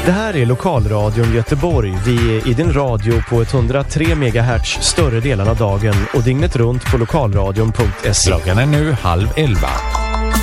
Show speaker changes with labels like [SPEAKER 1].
[SPEAKER 1] Det här är Lokalradion Göteborg. Vi är i din radio på 103 MHz större delen av dagen och dygnet runt på lokalradion.se.
[SPEAKER 2] Klockan är nu 10:30.